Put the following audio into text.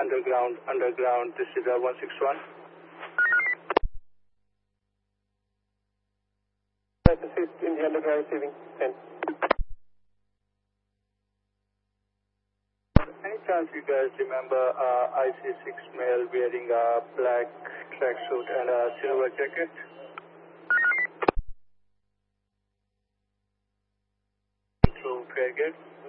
underground, this is 161. Assist in the underground receiving 10. Any chance you guys remember IC6 male wearing a black tracksuit and a silver jacket? Through Fairgate.